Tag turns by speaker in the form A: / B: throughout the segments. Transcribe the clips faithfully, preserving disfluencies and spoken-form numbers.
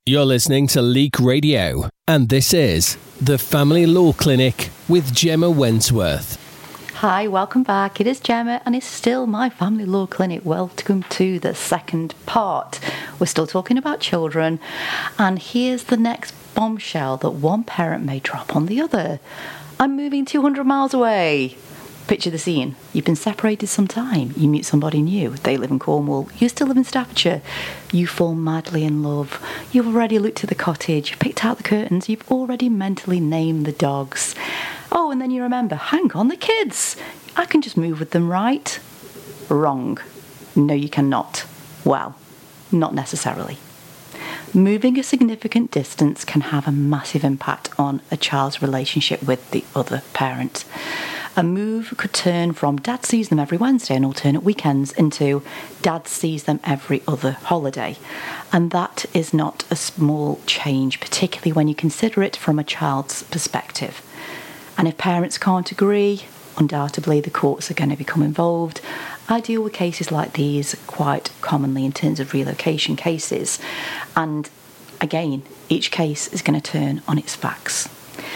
A: You're listening to Leak Radio, and this is the Family Law Clinic with Gemma Wentworth.
B: Hi, welcome back. It is Gemma, and it's still my Family Law Clinic. Welcome to the second part. We're still talking about children, and here's the next bombshell that one parent may drop on the other. I'm moving two hundred miles away. Picture the scene. You've been separated some time. You meet somebody new. They live in Cornwall. You still live in Staffordshire. You fall madly in love. You've already looked at the cottage. You've picked out the curtains. You've already mentally named the dogs. Oh, and then you remember, hang on, the kids. I can just move with them, right? Wrong. No, you cannot. Well, not necessarily. Moving a significant distance can have a massive impact on a child's relationship with the other parent. A move could turn from dad sees them every Wednesday and alternate weekends into dad sees them every other holiday. And that is not a small change, particularly when you consider it from a child's perspective. And if parents can't agree, undoubtedly the courts are going to become involved. I deal with cases like these quite commonly in terms of relocation cases. And again, each case is going to turn on its facts.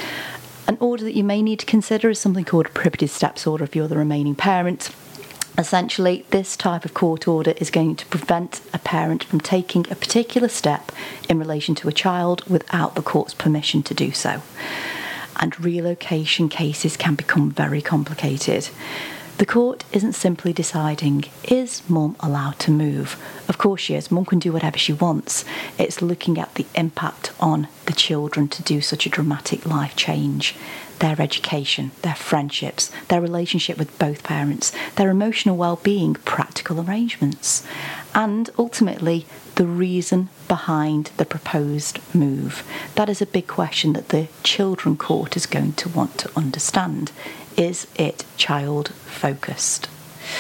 B: An order that you may need to consider is something called a prohibited steps order if you're the remaining parent. Essentially, this type of court order is going to prevent a parent from taking a particular step in relation to a child without the court's permission to do so. And relocation cases can become very complicated. The court isn't simply deciding, is mum allowed to move? Of course she is. Mum can do whatever she wants. It's looking at the impact on the children to do such a dramatic life change. Their education, their friendships, their relationship with both parents, their emotional well-being, practical arrangements, and ultimately the reason behind the proposed move. That is a big question that the children court is going to want to understand. Is it child-focused?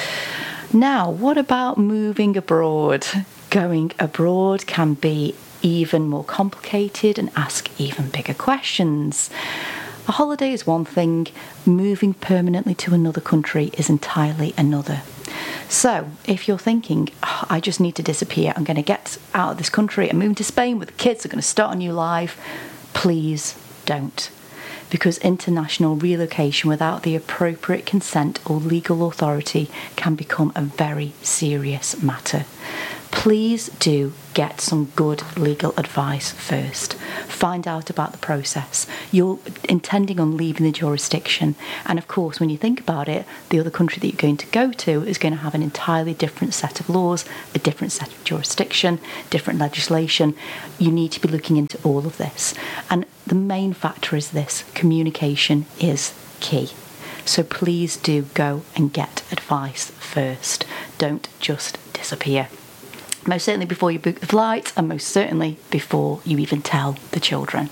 B: Now, what about moving abroad? Going abroad can be even more complicated and ask even bigger questions. A holiday is one thing, moving permanently to another country is entirely another. So, if you're thinking, oh, I just need to disappear, I'm going to get out of this country, I'm moving to Spain with the kids, I'm going to start a new life, please don't. Because international relocation without the appropriate consent or legal authority can become a very serious matter. Please do get some good legal advice first. Find out about the process. You're intending on leaving the jurisdiction. And of course, when you think about it, the other country that you're going to go to is going to have an entirely different set of laws, a different set of jurisdiction, different legislation. You need to be looking into all of this. And the main factor is this: communication is key. So please do go and get advice first. Don't just disappear. Most certainly before you book the flight, and most certainly before you even tell the children.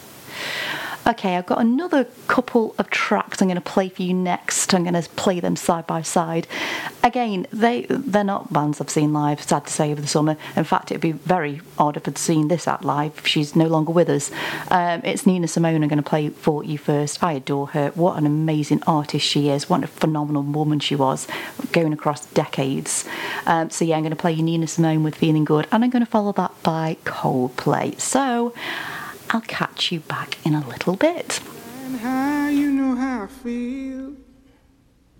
B: Okay, I've got another couple of tracks I'm going to play for you next. I'm going to play them side by side. Again, they, they're not bands I've seen live, sad to say, over the summer. In fact, it would be very odd if I'd seen this at live. She's no longer with us. Um, it's Nina Simone I'm going to play for you first. I adore her. What an amazing artist she is. What a phenomenal woman she was, going across decades. Um, so yeah, I'm going to play you Nina Simone with Feeling Good, and I'm going to follow that by Coldplay. So I'll catch you back in a little bit.
C: And how you know how I feel.